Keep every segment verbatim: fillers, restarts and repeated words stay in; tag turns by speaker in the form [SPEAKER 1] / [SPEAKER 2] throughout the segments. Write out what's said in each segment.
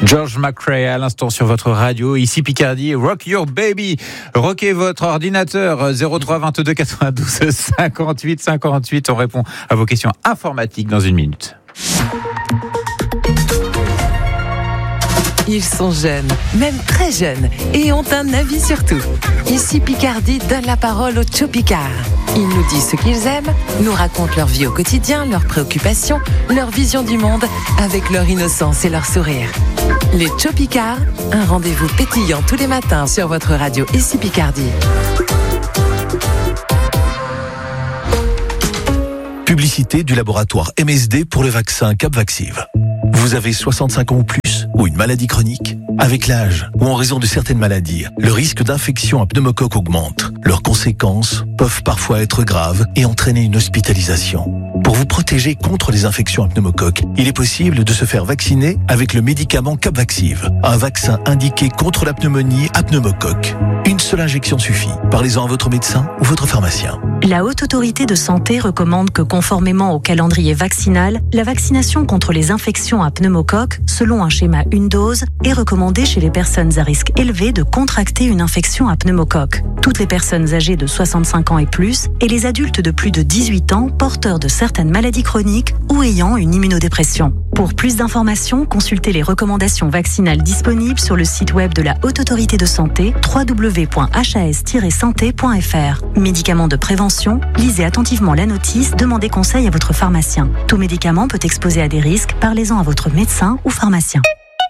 [SPEAKER 1] George McRae à l'instant sur votre radio, ici Picardie, Rock Your Baby. Rockez votre ordinateur, zéro trois vingt-deux quatre-vingt-douze cinquante-huit cinquante-huit. On répond à vos questions informatiques dans une minute.
[SPEAKER 2] Ils sont jeunes, même très jeunes, et ont un avis sur tout. Ici Picardie donne la parole aux Tchopicards. Ils nous disent ce qu'ils aiment, nous racontent leur vie au quotidien, leurs préoccupations, leur vision du monde, avec leur innocence et leur sourire. Les Tchopicards, un rendez-vous pétillant tous les matins sur votre radio Ici Picardie.
[SPEAKER 3] Publicité du laboratoire M S D pour le vaccin Capvaxive. Vous avez soixante-cinq ans ou plus, ou une maladie chronique? Avec l'âge, ou en raison de certaines maladies, le risque d'infection à pneumocoque augmente. Leurs conséquences peuvent parfois être graves et entraîner une hospitalisation. Pour vous protéger contre les infections à pneumocoque, il est possible de se faire vacciner avec le médicament Capvaxive, un vaccin indiqué contre la pneumonie à pneumocoque. Une seule injection suffit. Parlez-en à votre médecin ou votre pharmacien.
[SPEAKER 4] La Haute Autorité de Santé recommande que, conformément au calendrier vaccinal, la vaccination contre les infections à pneumocoque, selon un schéma une dose, est recommandée chez les personnes à risque élevé de contracter une infection à pneumocoque. Toutes les personnes âgées de soixante-cinq ans et plus et les adultes de plus de dix-huit ans porteurs de certaines maladies chroniques ou ayant une immunodépression. Pour plus d'informations, consultez les recommandations vaccinales disponibles sur le site web de la Haute Autorité de Santé, w w w point h a s tiret santé point f r. Médicaments de prévention, lisez attentivement la notice, demandez conseil à votre pharmacien. Tout médicament peut exposer à des risques, parlez-en à votre médecin ou pharmacien.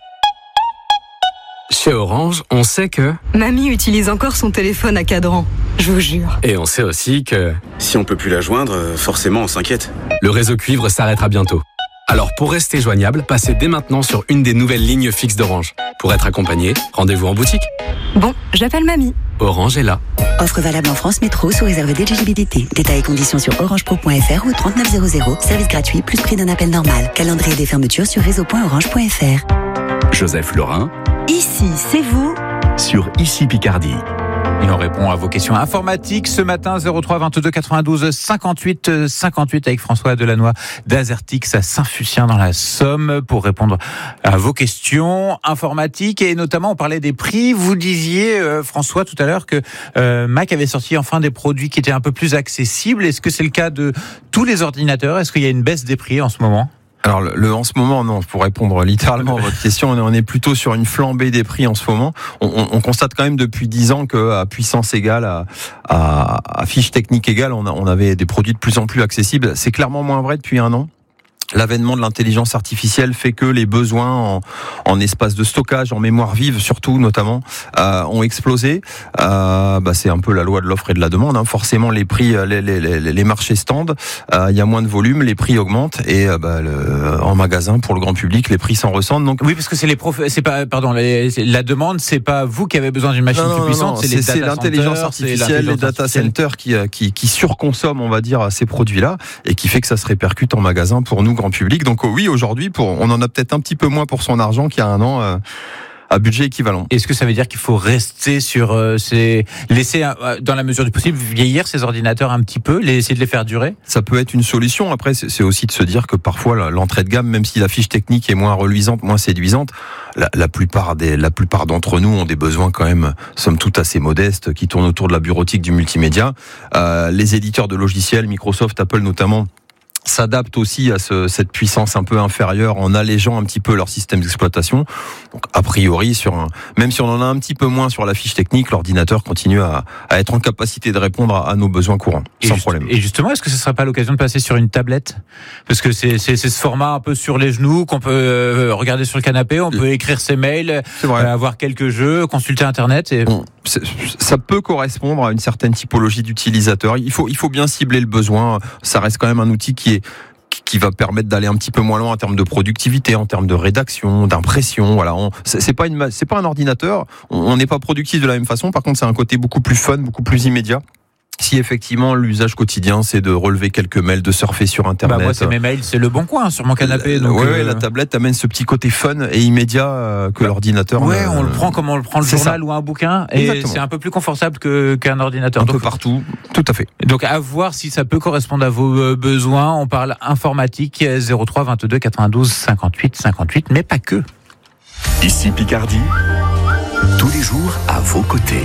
[SPEAKER 5] Chez Orange, on sait que...
[SPEAKER 6] Mamie utilise encore son téléphone à cadran, je vous jure.
[SPEAKER 5] Et on sait aussi que...
[SPEAKER 7] Si on peut plus la joindre, forcément on s'inquiète.
[SPEAKER 5] Le réseau cuivre s'arrêtera bientôt. Alors pour rester joignable, passez dès maintenant sur une des nouvelles lignes fixes d'Orange. Pour être accompagné, rendez-vous en boutique.
[SPEAKER 6] Bon, j'appelle mamie.
[SPEAKER 5] Orange est là.
[SPEAKER 8] Offre valable en France Métro sous réserve d'éligibilité. Détails et conditions sur orangepro point f r ou trente-neuf zéro zéro. Service gratuit plus prix d'un appel normal. Calendrier des fermetures sur réseau point orange point f r.
[SPEAKER 9] Joseph Laurin.
[SPEAKER 4] Ici, c'est vous.
[SPEAKER 9] Sur Ici Picardie.
[SPEAKER 1] Et on répond à vos questions informatiques ce matin, zéro trois vingt-deux quatre-vingt-douze cinquante-huit cinquante-huit avec François Delannoy d'Azertix à Saint-Fucien dans la Somme pour répondre à vos questions informatiques. Et notamment, on parlait des prix. Vous disiez, euh, François, tout à l'heure que euh, Mac avait sorti enfin des produits qui étaient un peu plus accessibles. Est-ce que c'est le cas de tous les ordinateurs? Est-ce qu'il y a une baisse des prix en ce moment?
[SPEAKER 10] Alors le, le en ce moment, non, pour répondre littéralement à votre question, on est, on est plutôt sur une flambée des prix en ce moment. On, on, on constate quand même depuis dix ans que à puissance égale, à, à, à fiche technique égale, on, a, on avait des produits de plus en plus accessibles. C'est clairement moins vrai depuis un an. L'avènement de l'intelligence artificielle fait que les besoins en, en espace de stockage, en mémoire vive surtout notamment, euh, ont explosé. Euh, bah c'est un peu la loi de l'offre et de la demande. Hein. Forcément, les prix, les, les, les, les marchés standent, euh, il y a moins de volume, les prix augmentent et euh, bah, le, en magasin pour le grand public, les prix s'en ressentent. Donc
[SPEAKER 1] oui, parce que c'est les prof... c'est pas pardon, les... la demande, c'est pas vous qui avez besoin d'une machine
[SPEAKER 10] non,
[SPEAKER 1] plus
[SPEAKER 10] non,
[SPEAKER 1] puissante,
[SPEAKER 10] non,
[SPEAKER 1] c'est,
[SPEAKER 10] c'est,
[SPEAKER 1] les
[SPEAKER 10] c'est
[SPEAKER 1] data
[SPEAKER 10] l'intelligence
[SPEAKER 1] centers,
[SPEAKER 10] artificielle,
[SPEAKER 1] c'est
[SPEAKER 10] les data centers qui, qui qui surconsomment, on va dire, ces produits-là et qui fait que ça se répercute en magasin pour nous grand public. Donc oui, aujourd'hui, pour, on en a peut-être un petit peu moins pour son argent qu'il y a un an. Euh, à budget équivalent.
[SPEAKER 1] Est-ce que ça veut dire qu'il faut rester sur euh, ces... laisser, euh, dans la mesure du possible, vieillir ces ordinateurs un petit peu, les, essayer de les faire durer?
[SPEAKER 10] Ça peut être une solution. Après, c'est, c'est aussi de se dire que parfois, l'entrée de gamme, même si la fiche technique est moins reluisante, moins séduisante, la, la, plupart, des, la plupart d'entre nous ont des besoins quand même, somme toute, assez modestes, qui tournent autour de la bureautique, du multimédia. Euh, les éditeurs de logiciels, Microsoft, Apple notamment, s'adaptent aussi à ce, cette puissance un peu inférieure en allégeant un petit peu leur système d'exploitation. Donc, a priori, sur un, même si on en a un petit peu moins sur la fiche technique, l'ordinateur continue à, à être en capacité de répondre à, à nos besoins courants,
[SPEAKER 1] et
[SPEAKER 10] sans
[SPEAKER 1] juste,
[SPEAKER 10] problème.
[SPEAKER 1] Et justement, est-ce que ce ne serait pas l'occasion de passer sur une tablette? Parce que c'est, c'est, c'est ce format un peu sur les genoux qu'on peut euh, regarder sur le canapé, on peut écrire ses mails, euh, avoir quelques jeux, consulter Internet. Et...
[SPEAKER 10] On, ça peut correspondre à une certaine typologie d'utilisateurs. Il faut, il faut bien cibler le besoin. Ça reste quand même un outil qui est qui va permettre d'aller un petit peu moins loin en termes de productivité, en termes de rédaction, d'impression. Voilà, on, c'est, c'est pas une, c'est pas un ordinateur. On n'est pas productif de la même façon. Par contre, c'est un côté beaucoup plus fun, beaucoup plus immédiat. Si effectivement l'usage quotidien c'est de relever quelques mails, de surfer sur internet.
[SPEAKER 1] Bah moi c'est mes mails, c'est le bon coin sur mon canapé.
[SPEAKER 10] Donc
[SPEAKER 1] ouais,
[SPEAKER 10] euh...
[SPEAKER 1] ouais,
[SPEAKER 10] la tablette amène ce petit côté fun et immédiat euh, que bah, l'ordinateur.
[SPEAKER 1] Ouais, on le prend comme on le prend le journal ça. Ou un bouquin. Et exactement. C'est un peu plus confortable que, qu'un ordinateur.
[SPEAKER 10] Un
[SPEAKER 1] donc,
[SPEAKER 10] peu partout, tout à fait.
[SPEAKER 1] Donc à voir si ça peut correspondre à vos besoins. On parle informatique, zéro trois vingt-deux quatre-vingt-douze cinquante-huit cinquante-huit, mais pas que.
[SPEAKER 9] Ici Picardie, tous les jours à vos côtés.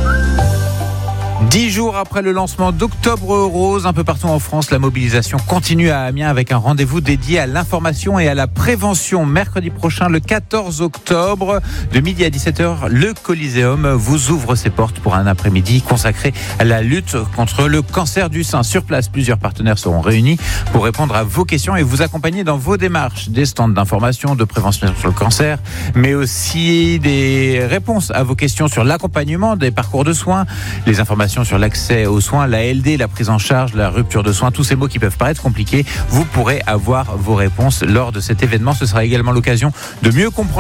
[SPEAKER 1] Dix jours après le lancement d'Octobre Rose, un peu partout en France, la mobilisation continue à Amiens avec un rendez-vous dédié à l'information et à la prévention. Mercredi prochain, le quatorze octobre, de midi à dix-sept heures, le Coliseum vous ouvre ses portes pour un après-midi consacré à la lutte contre le cancer du sein. Sur place, plusieurs partenaires seront réunis pour répondre à vos questions et vous accompagner dans vos démarches. Des stands d'information, de prévention sur le cancer, mais aussi des réponses à vos questions sur l'accompagnement des parcours de soins, les informations sur l'accès aux soins, la L D, la prise en charge, la rupture de soins, tous ces mots qui peuvent paraître compliqués. Vous pourrez avoir vos réponses lors de cet événement. Ce sera également l'occasion de mieux comprendre